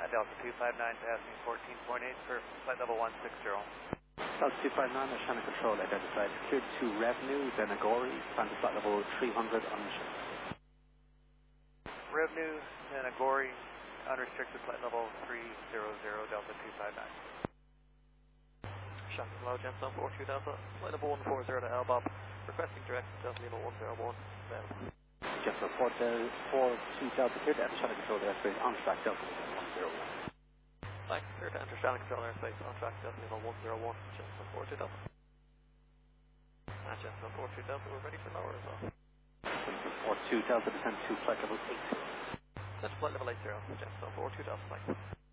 Delta 259 passing 14.8 for flight level 160. Delta 259, there's channel control identified. Cleared to Revenue, then Agori, climb to flight level 300 unrestricted. Revenue, then Agori, unrestricted flight level 300, Delta 259. Shannon Low, Gemstone 42 Delta, flight level 140 to LBOB, requesting direct Delta Lima 101, available. Gemstone 42 Delta, cleared to enter channel control airspace on track Delta Lima 101. Thanks, clear to enter channel control airspace on track Delta Lima 101, Gemstone 42 Delta. And Gemstone 42 Delta, we're ready for lower as well. Gemstone 42 Delta, descend to flight level 80. That's flight level 80, Gemstone 42 Delta, thanks.